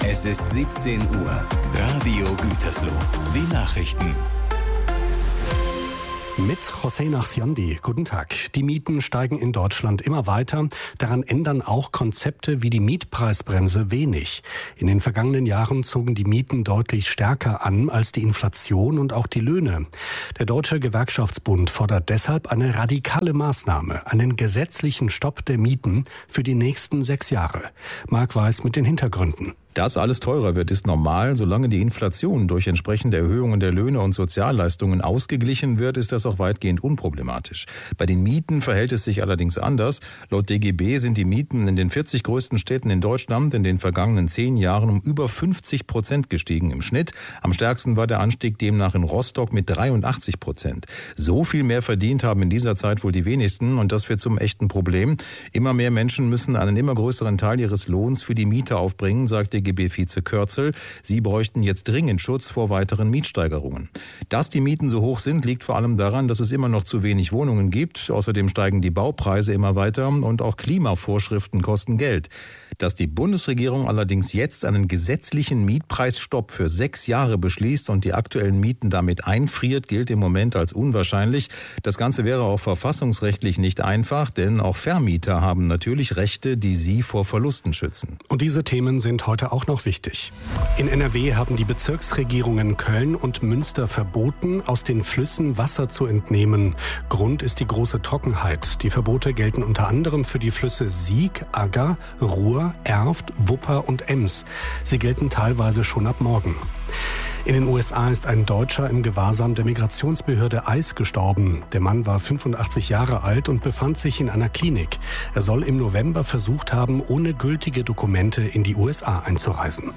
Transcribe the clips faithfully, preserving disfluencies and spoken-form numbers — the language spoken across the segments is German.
Es ist siebzehn Uhr. Radio Gütersloh. Die Nachrichten. Mit José Nachsiandi. Guten Tag. Die Mieten steigen in Deutschland immer weiter. Daran ändern auch Konzepte wie die Mietpreisbremse wenig. In den vergangenen Jahren zogen die Mieten deutlich stärker an als die Inflation und auch die Löhne. Der Deutsche Gewerkschaftsbund fordert deshalb eine radikale Maßnahme, einen gesetzlichen Stopp der Mieten für die nächsten sechs Jahre. Marc Weiß mit den Hintergründen. Dass alles teurer wird, ist normal. Solange die Inflation durch entsprechende Erhöhungen der Löhne und Sozialleistungen ausgeglichen wird, ist das auch weitgehend unproblematisch. Bei den Mieten verhält es sich allerdings anders. Laut D G B sind die Mieten in den vierzig größten Städten in Deutschland in den vergangenen zehn Jahren um über fünfzig Prozent gestiegen im Schnitt. Am stärksten war der Anstieg demnach in Rostock mit dreiundachtzig Prozent. So viel mehr verdient haben in dieser Zeit wohl die wenigsten, und das wird zum echten Problem. Immer mehr Menschen müssen einen immer größeren Teil ihres Lohns für die Miete aufbringen, sagt D G B-Vize Kürzel. Sie bräuchten jetzt dringend Schutz vor weiteren Mietsteigerungen. Dass die Mieten so hoch sind, liegt vor allem daran, dass es immer noch zu wenig Wohnungen gibt. Außerdem steigen die Baupreise immer weiter und auch Klimavorschriften kosten Geld. Dass die Bundesregierung allerdings jetzt einen gesetzlichen Mietpreisstopp für sechs Jahre beschließt und die aktuellen Mieten damit einfriert, gilt im Moment als unwahrscheinlich. Das Ganze wäre auch verfassungsrechtlich nicht einfach, denn auch Vermieter haben natürlich Rechte, die sie vor Verlusten schützen. Und diese Themen sind heute auch noch wichtig. In N R W haben die Bezirksregierungen Köln und Münster verboten, aus den Flüssen Wasser zu entnehmen. Grund ist die große Trockenheit. Die Verbote gelten unter anderem für die Flüsse Sieg, Agger, Ruhr, Erft, Wupper und Ems. Sie gelten teilweise schon ab morgen. In den U S A ist ein Deutscher im Gewahrsam der Migrationsbehörde I C E gestorben. Der Mann war fünfundachtzig Jahre alt und befand sich in einer Klinik. Er soll im November versucht haben, ohne gültige Dokumente in die U S A einzureisen.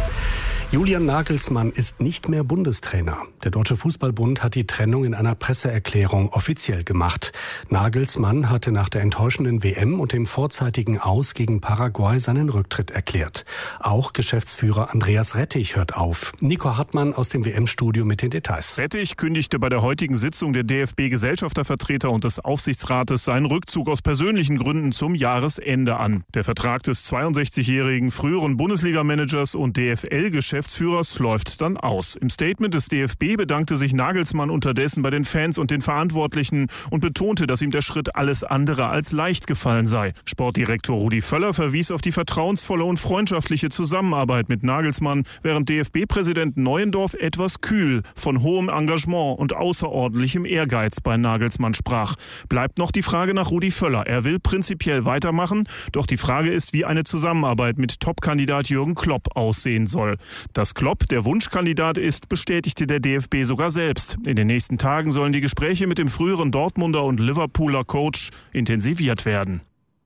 Julian Nagelsmann ist nicht mehr Bundestrainer. Der Deutsche Fußballbund hat die Trennung in einer Presseerklärung offiziell gemacht. Nagelsmann hatte nach der enttäuschenden W M und dem vorzeitigen Aus gegen Paraguay seinen Rücktritt erklärt. Auch Geschäftsführer Andreas Rettich hört auf. Nico Hartmann aus dem W M-Studio mit den Details. Rettich kündigte bei der heutigen Sitzung der D F B-Gesellschaftervertreter und des Aufsichtsrates seinen Rückzug aus persönlichen Gründen zum Jahresende an. Der Vertrag des zweiundsechzigjährigen früheren Bundesliga-Managers und D F L-Geschäftsführers Geschäftsführers läuft dann aus. Im Statement des D F B bedankte sich Nagelsmann unterdessen bei den Fans und den Verantwortlichen und betonte, dass ihm der Schritt alles andere als leicht gefallen sei. Sportdirektor Rudi Völler verwies auf die vertrauensvolle und freundschaftliche Zusammenarbeit mit Nagelsmann, während D F B-Präsident Neuendorf etwas kühl von hohem Engagement und außerordentlichem Ehrgeiz bei Nagelsmann sprach. Bleibt noch die Frage nach Rudi Völler. Er will prinzipiell weitermachen, doch die Frage ist, wie eine Zusammenarbeit mit Topkandidat Jürgen Klopp aussehen soll. Dass Klopp der Wunschkandidat ist, bestätigte der D F B sogar selbst. In den nächsten Tagen sollen die Gespräche mit dem früheren Dortmunder und Liverpooler Coach intensiviert werden.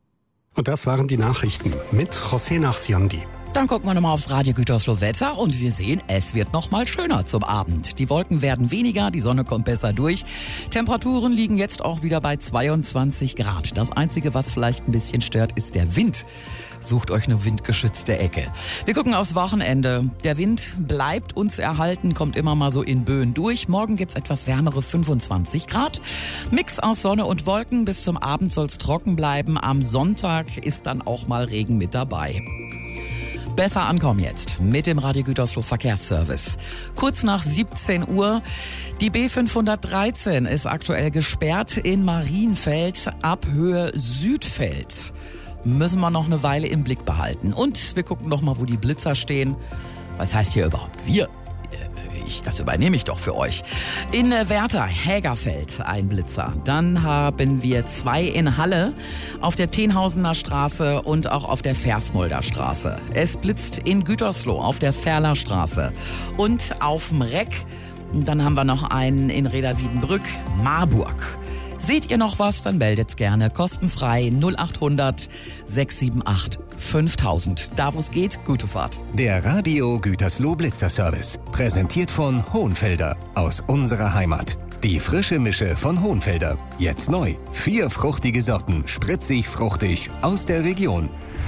Und das waren die Nachrichten mit José Nachsiandi. Dann gucken wir nochmal aufs Radio Gütersloh Wetter und wir sehen, es wird noch mal schöner zum Abend. Die Wolken werden weniger, die Sonne kommt besser durch. Temperaturen liegen jetzt auch wieder bei zweiundzwanzig Grad. Das Einzige, was vielleicht ein bisschen stört, ist der Wind. Sucht euch eine windgeschützte Ecke. Wir gucken aufs Wochenende. Der Wind bleibt uns erhalten, kommt immer mal so in Böen durch. Morgen gibt's etwas wärmere fünfundzwanzig Grad. Mix aus Sonne und Wolken. Bis zum Abend soll's trocken bleiben. Am Sonntag ist dann auch mal Regen mit dabei. Besser ankommen jetzt mit dem Radio Gütersloh Verkehrsservice. Kurz nach siebzehn Uhr. Die B fünfhundertdreizehn ist aktuell gesperrt in Marienfeld ab Höhe Südfeld. Müssen wir noch eine Weile im Blick behalten. Und wir gucken noch mal, wo die Blitzer stehen. Was heißt hier überhaupt wir? Ich, das übernehme ich doch für euch. In Werther, Hägerfeld, ein Blitzer. Dann haben wir zwei in Halle, auf der Tenhausener Straße und auch auf der Versmolder Straße. Es blitzt in Gütersloh auf der Ferler Straße und auf dem Reck. Und dann haben wir noch einen in Reda-Wiedenbrück, Marburg. Seht ihr noch was, dann meldet's gerne. Kostenfrei null achthundert sechs sieben acht fünftausend. Da wo's geht, gute Fahrt. Der Radio Gütersloh Blitzer Service. Präsentiert von Hohenfelder aus unserer Heimat. Die frische Mische von Hohenfelder. Jetzt neu. Vier fruchtige Sorten. Spritzig, fruchtig aus der Region.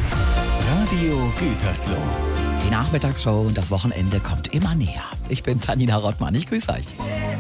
Radio Gütersloh. Die Nachmittagsshow und das Wochenende kommt immer näher. Ich bin Tanina Rottmann. Ich grüße euch.